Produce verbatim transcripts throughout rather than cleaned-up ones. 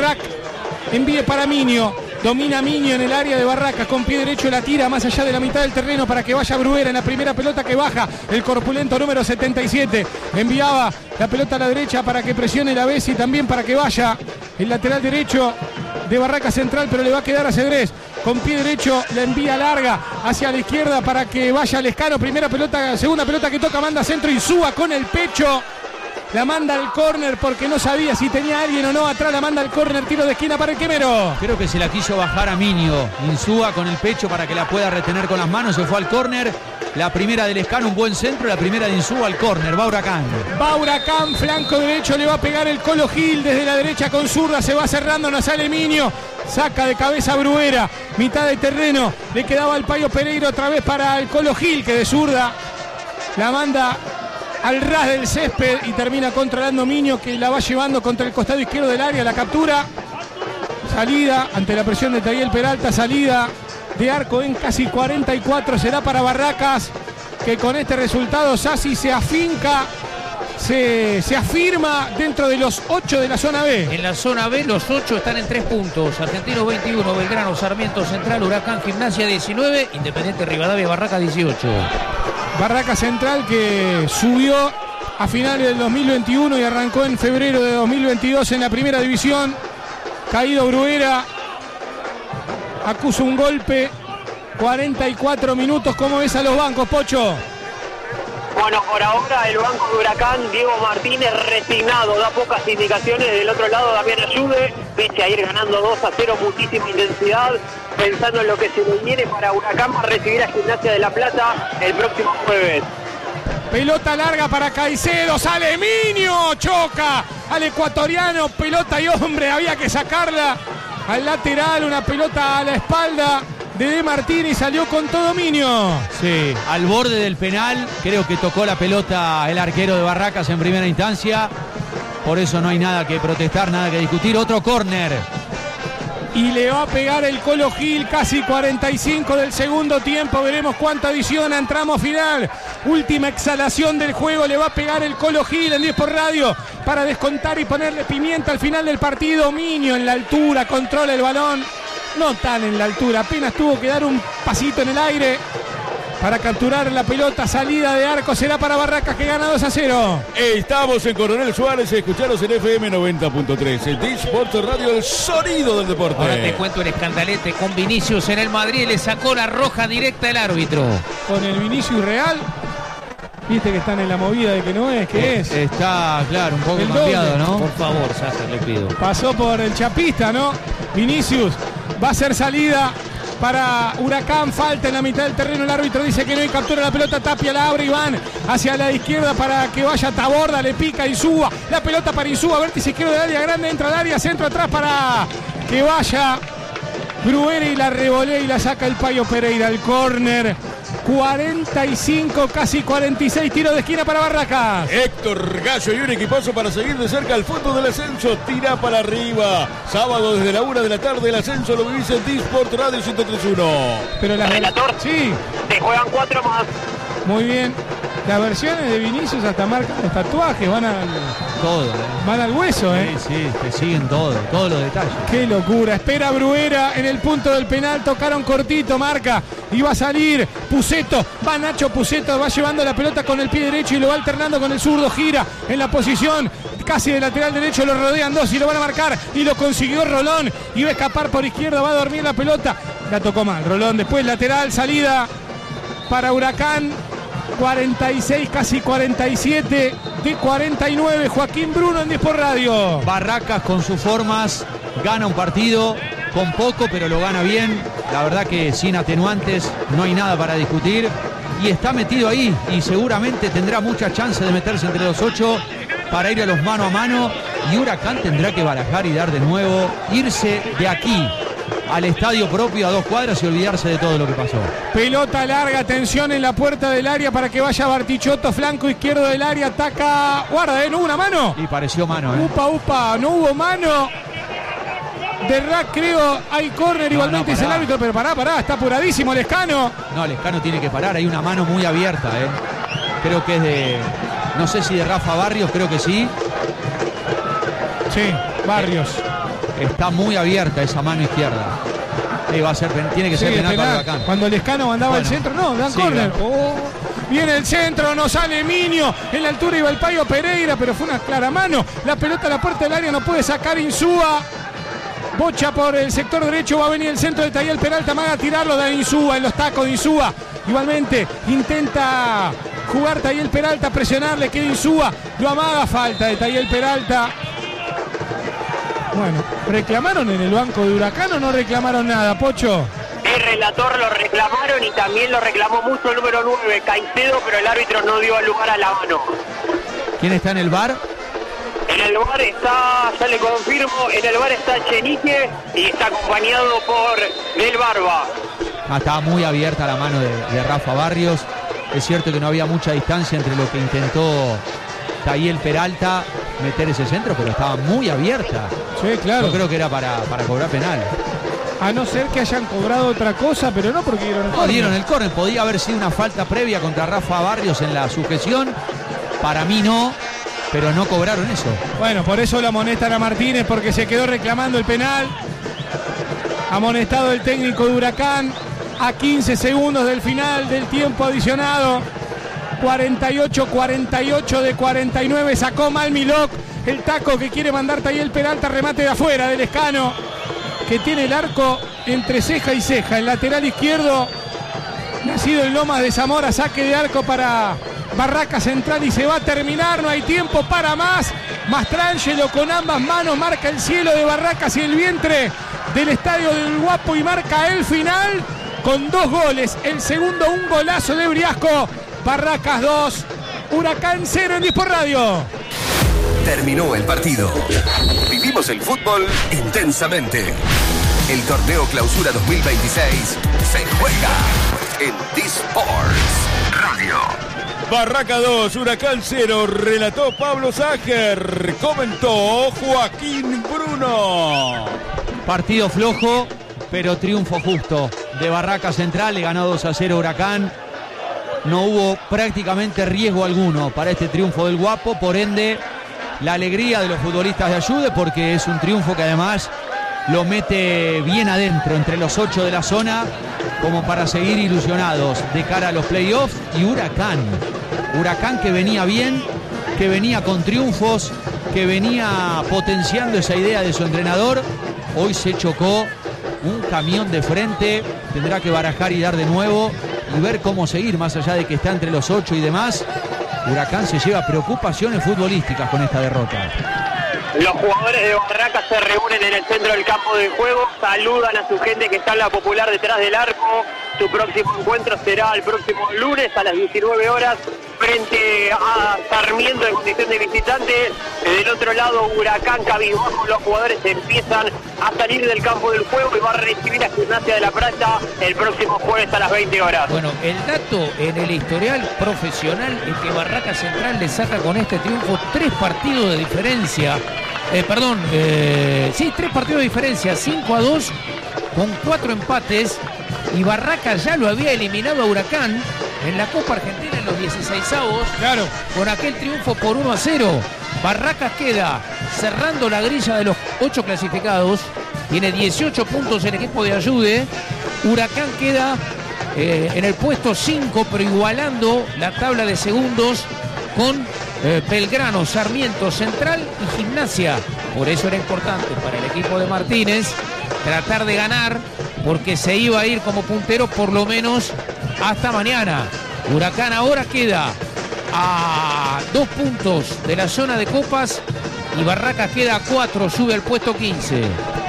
Rack envíe para Miño. Domina Miño en el área de Barracas, con pie derecho la tira más allá de la mitad del terreno para que vaya Bruera en la primera pelota que baja. El corpulento número setenta y siete enviaba la pelota a la derecha para que presione la Bessi, también para que vaya el lateral derecho de Barracas Central, pero le va a quedar a Cedrés. Con pie derecho la envía larga hacia la izquierda para que vaya Lescano. Primera pelota, segunda pelota que toca, manda centro y suba con el pecho. La manda al córner porque no sabía si tenía alguien o no. Atrás la manda al córner, tiro de esquina para el Quemero. Creo que se la quiso bajar a Miño. Insúa con el pecho para que la pueda retener con las manos. Se fue al córner. La primera de Lescano, un buen centro. La primera de Insúa al córner. Va Huracán. Va Huracán, flanco derecho. Le va a pegar el Colo Gil desde la derecha con zurda. Se va cerrando, no sale Miño. Saca de cabeza Bruera. Mitad de terreno. Le quedaba al Payo Pereira otra vez para el Colo Gil, que de zurda la manda al ras del césped y termina controlando Miño, que la va llevando contra el costado izquierdo del área. La captura. Salida ante la presión de Tayel Peralta. Salida de arco en casi cuarenta y cuatro. Será para Barracas, que con este resultado Sassi se afinca, se, se afirma dentro de los ocho de la zona B. En la zona B los ocho están en tres puntos. Argentinos veintiuno, Belgrano, Sarmiento, Central, Huracán, Gimnasia diecinueve, Independiente Rivadavia, Barracas dieciocho. Barracas Central, que subió a finales del dos mil veintiuno y arrancó en febrero de dos mil veintidós en la primera división. Caído Bruera, acusa un golpe. cuarenta y cuatro minutos. ¿Cómo ves a los bancos, Pocho? Bueno, por ahora el banco de Huracán, Diego Martínez resignado, da pocas indicaciones. Del otro lado Damián Ayude, pese a ir ganando dos a cero, muchísima intensidad, pensando en lo que se le viene para Huracán, para recibir a Gimnasia de La Plata el próximo jueves. Pelota larga para Caicedo, sale Miño, choca al ecuatoriano, pelota y hombre, había que sacarla al lateral, una pelota a la espalda de De Martini, salió con todo Miño. Sí, al borde del penal, creo que tocó la pelota el arquero de Barracas en primera instancia, por eso no hay nada que protestar, nada que discutir. Otro córner. Y le va a pegar el Colo Gil, casi cuarenta y cinco del segundo tiempo. Veremos cuánta adiciona en tramo final. Última exhalación del juego. Le va a pegar el Colo Gil en diez por radio para descontar y ponerle pimienta al final del partido. Miño en la altura, controla el balón. No tan en la altura, apenas tuvo que dar un pasito en el aire para capturar la pelota. Salida de arco será para Barracas, que gana dos a cero. Estamos en Coronel Suárez, escucharos en F M noventa punto tres, el Disport Radio, el sonido del deporte. Ahora te cuento el escandalete con Vinicius en el Madrid, le sacó la roja directa el árbitro. Con el Vinicius Real, viste que están en la movida de que no es, que eh, es. Está, claro, un poco el cambiado, doble. ¿no? Por favor, Sasser, le pido. Pasó por el chapista, ¿no? Vinicius va a ser salida para Huracán, falta en la mitad del terreno, el árbitro dice que no, y captura la pelota, Tapia la abre y van hacia la izquierda para que vaya Taborda, le pica Insúa, la pelota para Insúa, vértice izquierdo del área grande, entra al área, centro atrás para que vaya Bruera y la revolea y la saca el Payo Pereira, el córner. cuarenta y cinco, casi cuarenta y seis, tiro de esquina para Barracas. Héctor Gallo y un equipazo para seguir de cerca al fondo del ascenso. Tira para arriba. Sábado desde la una de la tarde el ascenso lo vivís en Disport Radio ciento tres punto uno. Pero las Relator, sí, te juegan cuatro más. muy bien. Las versiones de Vinicius hasta marcan los tatuajes, van al, Todo, ¿eh? van al hueso, ¿eh? Sí, sí, te siguen todo, todos los detalles. Qué locura, espera Bruera en el punto del penal, tocaron cortito, marca, y va a salir Puceto, va Nacho Puceto, va llevando la pelota con el pie derecho y lo va alternando con el zurdo, gira en la posición casi de lateral derecho, lo rodean dos y lo van a marcar, y lo consiguió Rolón, y va a escapar por izquierda, va a dormir la pelota, la tocó mal Rolón, después lateral, salida para Huracán, cuarenta y seis, casi cuarenta y siete de cuarenta y nueve, Joaquín Bruno en diez por radio. Barracas con sus formas gana un partido con poco, pero lo gana bien. La verdad que sin atenuantes no hay nada para discutir y está metido ahí y seguramente tendrá mucha chance de meterse entre los ocho para ir a los mano a mano, y Huracán tendrá que barajar y dar de nuevo, irse de aquí al estadio propio a dos cuadras y olvidarse de todo lo que pasó. Pelota larga, tensión en la puerta del área para que vaya Bartichotto, flanco izquierdo del área, ataca, guarda, ¿eh? ¿No hubo una mano? Y pareció mano, ¿eh? Upa, upa, no hubo mano de Rack, creo, hay córner, No, igualmente no, es el pará. árbitro, pero pará, pará, está apuradísimo Lescano. No, Lescano tiene que parar, hay una mano muy abierta, ¿eh? Creo que es de, no sé si de Rafa Barrios, creo que sí. Sí, Barrios. Está muy abierta esa mano izquierda. Eh, va a ser, tiene que ser Sí, penal, penal. para Huracán. Cuando el Lescano mandaba Bueno, el centro, no, dan sí, córner. claro. Oh, viene el centro, no sale Miño. En la altura iba el Payo Pereira, pero fue una clara mano. La pelota a la puerta del área no puede sacar Insúa. Bocha por el sector derecho, va a venir el centro de Tayel Peralta, maga a tirarlo de Insúa, en los tacos de Insúa. Igualmente intenta jugar Tayel Peralta, presionarle, queda Insúa, lo amaga, falta de Tayel Peralta. Bueno, ¿reclamaron en el banco de Huracán o no reclamaron nada, Pocho? El relator lo reclamaron y también lo reclamó mucho el número nueve, Caicedo, pero el árbitro no dio lugar a la mano. ¿Quién está en el bar? En el bar está, ya le confirmo, en el bar está Chenique y está acompañado por Del Barba. Ah, estaba muy abierta la mano de, de Rafa Barrios. Es cierto que no había mucha distancia entre lo que intentó Tayel Peralta meter ese centro, pero estaba muy abierta. Sí, claro. Yo creo que era para, para cobrar penal. A no ser que hayan cobrado otra cosa, pero no porque dieron el No, córner. dieron el córner. Podía haber sido una falta previa contra Rafa Barrios en la sujeción. Para mí no, pero no cobraron eso. Bueno, por eso lo amonestan a Martínez, porque se quedó reclamando el penal. Amonestado el técnico de Huracán a quince segundos del final del tiempo adicionado. cuarenta y ocho cuarenta y ocho de cuarenta y nueve. Sacó mal Milok. El taco que quiere mandar Tayel Peralta, remate de afuera del Lescano, que tiene el arco entre ceja y ceja. El lateral izquierdo, nacido en Lomas de Zamora, saque de arco para Barraca Central y se va a terminar. No hay tiempo para más. Mastrangelo con ambas manos marca el cielo de Barracas y el vientre del estadio del Guapo y marca el final con dos goles. El segundo, un golazo de Briasco. Barracas dos, Huracán cero en Disport Radio. Terminó el partido. Vivimos el fútbol intensamente. El torneo Clausura dos mil veintiséis se juega en Disports Radio. Barraca dos, Huracán cero, relató Pablo Ságer, comentó Joaquín Bruno. Partido flojo, pero triunfo justo de Barraca Central. Le ganó dos a cero Huracán. No hubo prácticamente riesgo alguno para este triunfo del Guapo, por ende la alegría de los futbolistas de Ayude, porque es un triunfo que además lo mete bien adentro, entre los ocho de la zona, como para seguir ilusionados de cara a los playoffs. Y Huracán, Huracán que venía bien, que venía con triunfos, que venía potenciando esa idea de su entrenador, hoy se chocó un camión de frente, tendrá que barajar y dar de nuevo y ver cómo seguir, más allá de que está entre los ocho y demás. Huracán se lleva preocupaciones futbolísticas con esta derrota. Los jugadores de Barracas se reúnen en el centro del campo de juego, saludan a su gente que está en la popular detrás del arco. Su próximo encuentro será el próximo lunes a las diecinueve horas frente a Sarmiento en condición de visitante. Del otro lado, Huracán cabizbajo, los jugadores empiezan a salir del campo del juego y va a recibir a Gimnasia de la Plata el próximo jueves a las veinte horas. Bueno, el dato en el historial profesional es que Barraca Central le saca con este triunfo tres partidos de diferencia. Eh, perdón, eh, sí, tres partidos de diferencia, cinco a dos con cuatro empates. Y Barraca ya lo había eliminado a Huracán en la Copa Argentina en los dieciseisavos, Claro. con aquel triunfo por uno a cero. Barracas queda cerrando la grilla de los ocho clasificados, tiene dieciocho puntos el equipo de Ayude. Huracán queda eh, en el puesto cinco, pero igualando la tabla de segundos con eh, Belgrano, Sarmiento, Central y Gimnasia. Por eso era importante para el equipo de Martínez tratar de ganar, porque se iba a ir como puntero por lo menos hasta mañana. Huracán ahora queda a dos puntos de la zona de copas y Barracas queda a cuatro, sube al puesto quince.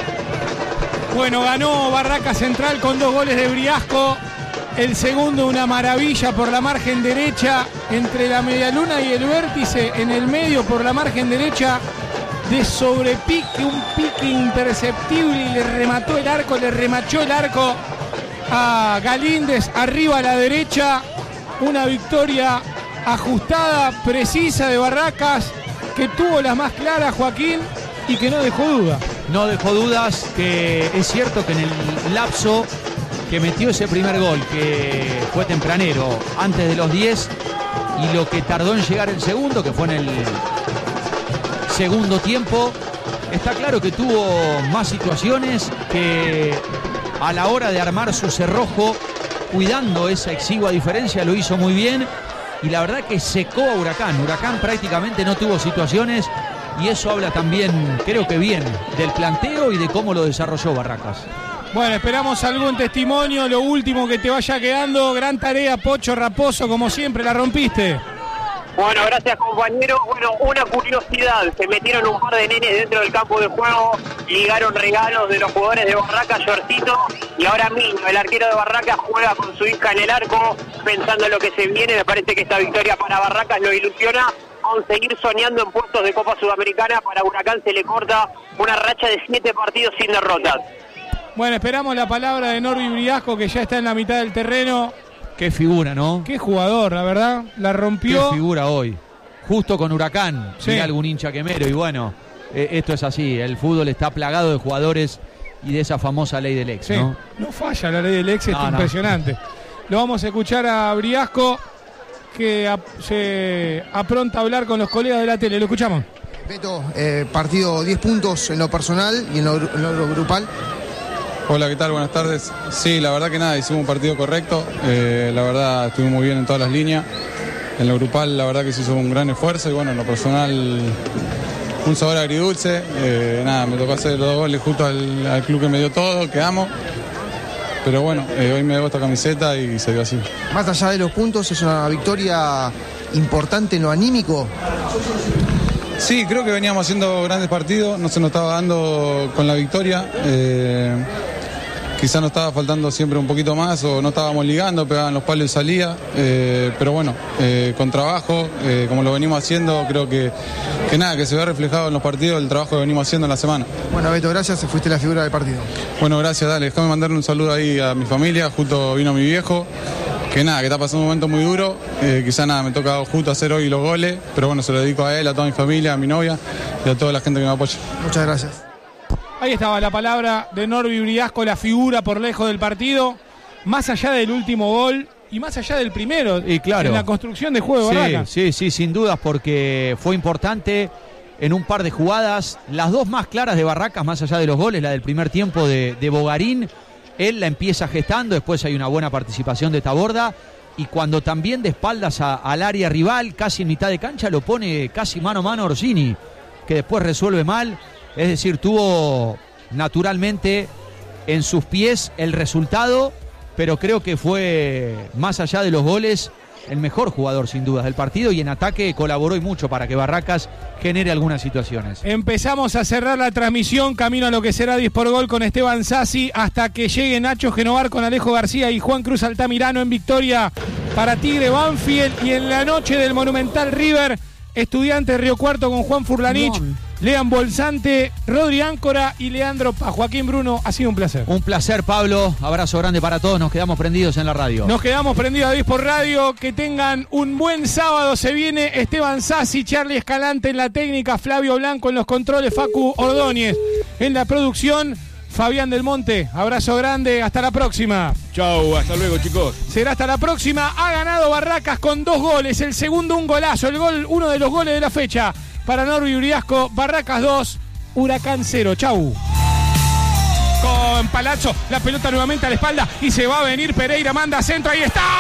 Bueno, ganó Barraca Central con dos goles de Briasco. El segundo, una maravilla por la margen derecha, entre la medialuna y el vértice, en el medio por la margen derecha, de sobrepique, un pique imperceptible, y le remató el arco, le remachó el arco a Galíndez arriba a la derecha. Una victoria ajustada, precisa de Barracas, que tuvo las más claras, Joaquín, y que no dejó duda. No dejó dudas, que es cierto que en el lapso que metió ese primer gol, que fue tempranero, antes de los diez, y lo que tardó en llegar el segundo, que fue en el segundo tiempo, está claro que tuvo más situaciones, que a la hora de armar su cerrojo, cuidando esa exigua diferencia, lo hizo muy bien. Y la verdad que secó a Huracán. Huracán prácticamente no tuvo situaciones y eso habla también, creo que bien, del planteo y de cómo lo desarrolló Barracas. Bueno, esperamos algún testimonio, lo último que te vaya quedando. Gran tarea, Pocho Raposo, como siempre, la rompiste. Bueno, gracias compañero. Bueno, una curiosidad, se metieron un par de nenes dentro del campo de juego, ligaron regalos de los jugadores de Barracas, Yorcito, y ahora mismo el arquero de Barracas juega con su hija en el arco, pensando en lo que se viene. Me parece que esta victoria para Barracas lo ilusiona, con seguir soñando en puestos de Copa Sudamericana. Para Huracán se le corta una racha de siete partidos sin derrotas. Bueno, esperamos la palabra de Norby Briasco, que ya está en la mitad del terreno. Qué figura, ¿no? Qué jugador, la verdad. La rompió. Qué figura hoy. Justo con Huracán. Sí. Mira algún hincha quemero. Y bueno, eh, esto es así. El fútbol está plagado de jugadores y de esa famosa ley del ex, Sí. ¿no? No falla la ley del ex, es No, no. impresionante. Lo vamos a escuchar a Briasco, que ap se apronta a hablar con los colegas de la tele. Lo escuchamos. Beto, eh, partido diez puntos en lo personal y en lo, en lo grupal. Hola, ¿qué tal? Buenas tardes. Sí, la verdad que nada, hicimos un partido correcto. Eh, la verdad, estuvimos muy bien en todas las líneas. En lo grupal, la verdad que se hizo un gran esfuerzo. Y bueno, en lo personal, un sabor agridulce. Eh, nada, me tocó hacer los dos goles justo al, al club que me dio todo, que amo. Pero bueno, eh, hoy me debo esta camiseta y se dio así. Más allá de los puntos, es una victoria importante en lo anímico. Sí, creo que veníamos haciendo grandes partidos. No se nos estaba dando con la victoria. Eh, Quizás nos estaba faltando siempre un poquito más o no estábamos ligando, pegaban los palos y salía. Eh, pero bueno, eh, con trabajo, eh, como lo venimos haciendo, creo que, que nada, que se ve reflejado en los partidos el trabajo que venimos haciendo en la semana. Bueno, Beto, gracias. Fuiste la figura del partido. Bueno, gracias, dale. Déjame mandarle un saludo ahí a mi familia. Justo vino mi viejo. Que nada, que está pasando un momento muy duro. Eh, quizá nada, me toca justo hacer hoy los goles. Pero bueno, se lo dedico a él, a toda mi familia, a mi novia y a toda la gente que me apoya. Muchas gracias. Ahí estaba la palabra de Norby Briasco, la figura por lejos del partido, más allá del último gol y más allá del primero, y claro, en la construcción de juego de Barracas. Sí, sí, sí, sin dudas, porque fue importante en un par de jugadas, las dos más claras de Barracas, más allá de los goles, la del primer tiempo de, de Bogarín, él la empieza gestando, después hay una buena participación de Taborda, y cuando también de espaldas a, al área rival, casi en mitad de cancha, lo pone casi mano a mano Orsini, que después resuelve mal. Es decir, tuvo naturalmente en sus pies el resultado, pero creo que fue, más allá de los goles, el mejor jugador sin dudas del partido, y en ataque colaboró y mucho para que Barracas genere algunas situaciones. Empezamos a cerrar la transmisión, camino a lo que será diez por gol con Esteban Sassi, hasta que llegue Nacho Genovar con Alejo García y Juan Cruz Altamirano en victoria para Tigre Banfield, y en la noche del Monumental River, Estudiantes Río Cuarto con Juan Furlanich, no. Lean Bolsante, Rodri Áncora y Leandro Paz. Joaquín Bruno, ha sido un placer. Un placer, Pablo. Abrazo grande para todos. Nos quedamos prendidos en la radio. Nos quedamos prendidos a diez por radio. Que tengan un buen sábado. Se viene Esteban Sassi, Charlie Escalante en la técnica, Flavio Blanco en los controles, Facu Ordóñez en la producción, Fabián Del Monte. Abrazo grande. Hasta la próxima. Chau, hasta luego, chicos. Será hasta la próxima. Ha ganado Barracas con dos goles. El segundo un golazo. El gol, uno de los goles de la fecha. Para Norby Briasco, Barracas dos, Huracán cero. Chau. Con Palazzo, la pelota nuevamente a la espalda y se va a venir Pereira, manda centro, ahí está.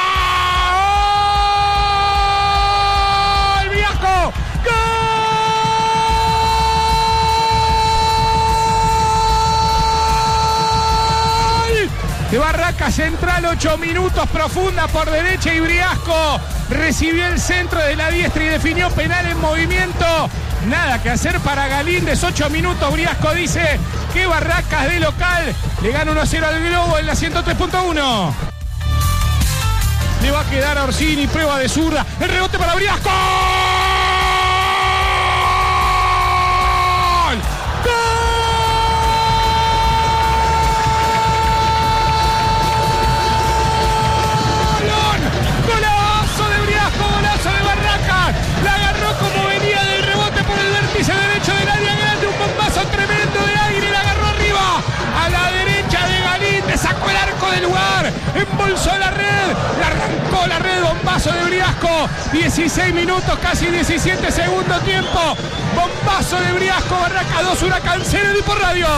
¡Gol! Briasco. ¡Gol! De Barracas Central, ocho minutos, profunda por derecha y Briasco recibió el centro de la diestra y definió penal en movimiento. Nada que hacer para Galíndez, ocho minutos, Briasco dice que Barracas de local le gana uno a cero al Globo en la ciento tres punto uno. Le va a quedar a Orsini, prueba de zurda, el rebote para Briasco. La agarró como venía del rebote por el vértice derecho del área grande, un bombazo tremendo de aire, la agarró arriba a la derecha de Galíndez, sacó el arco del lugar, embolsó la red, la arrancó la red, bombazo de Briasco, dieciséis minutos, casi diecisiete, segundo tiempo, Bombazo de Briasco, Barraca dos, Huracán cero, Di por Radio.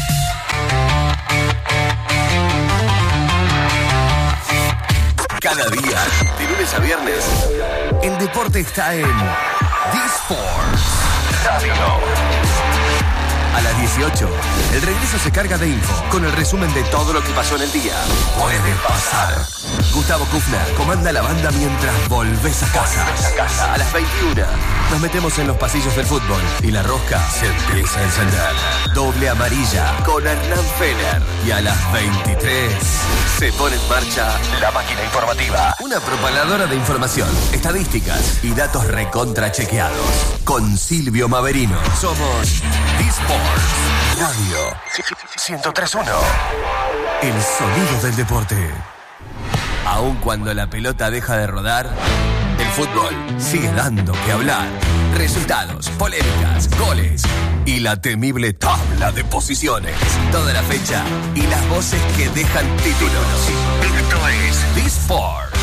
Cada día, de lunes a viernes, el deporte está en D-Sports Radio. A las dieciocho, el regreso se carga de info con el resumen de todo lo que pasó en el día. Puede pasar. Gustavo Kufner comanda la banda mientras volvés a casa. A las veintiuna, nos metemos en los pasillos del fútbol y la rosca se empieza a encender. Doble amarilla con Hernán Feller. Y a las veintitrés, se pone en marcha la máquina informativa. Una propaladora de información, estadísticas y datos recontra chequeados. Con Silvio Maverino. Somos D-Sports Radio ciento tres punto uno. El sonido del deporte. Aun cuando la pelota deja de rodar, el fútbol sigue dando que hablar. Resultados, polémicas, goles y la temible tabla de posiciones. Toda la fecha y las voces que dejan títulos. Esto es D-Sports